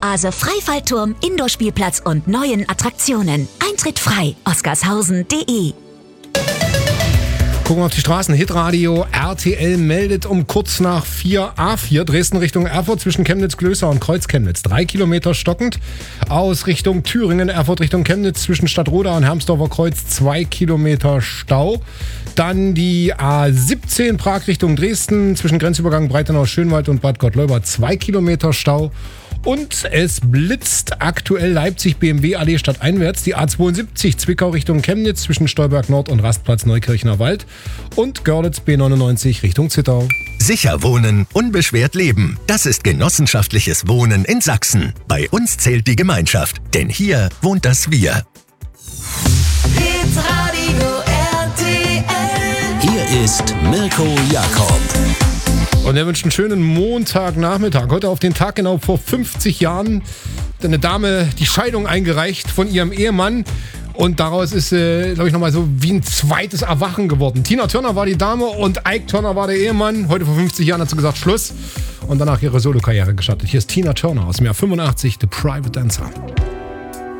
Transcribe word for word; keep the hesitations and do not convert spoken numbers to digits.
Oase Freifallturm, Indoor-Spielplatz und neuen Attraktionen. Eintritt frei. oskarshausen punkt de. Gucken wir auf die Straßen. Hitradio R T L meldet um kurz nach vier A vier Dresden Richtung Erfurt zwischen Chemnitz-Glößau und Kreuz-Chemnitz. Drei Kilometer stockend. Aus Richtung Thüringen, Erfurt Richtung Chemnitz zwischen Stadtroda und Hermsdorfer Kreuz. Zwei Kilometer Stau. Dann die A siebzehn Prag Richtung Dresden zwischen Grenzübergang Breitenau-Schönwald und Bad Gottleuba. Zwei Kilometer Stau. Und es blitzt aktuell Leipzig-B M W-Allee stadteinwärts. Die A zweiundsiebzig Zwickau Richtung Chemnitz zwischen Stolberg Nord und Rastplatz Neukirchner Wald. Und Görlitz B neunundneunzig Richtung Zittau. Sicher wohnen, unbeschwert leben. Das ist genossenschaftliches Wohnen in Sachsen. Bei uns zählt die Gemeinschaft, denn hier wohnt das Wir. Hitradio R T L. Hier ist Mirko Jakob. Und er wünscht einen schönen Montagnachmittag. Heute auf den Tag genau vor fünfzig Jahren hat eine Dame die Scheidung eingereicht von ihrem Ehemann. Und daraus ist, äh, glaube ich, nochmal so wie ein zweites Erwachen geworden. Tina Turner war die Dame und Ike Turner war der Ehemann. Heute vor fünfzig Jahren hat sie gesagt, Schluss. Und danach ihre Solokarriere gestartet. Hier ist Tina Turner aus dem Jahr fünfundachtzig, The Private Dancer.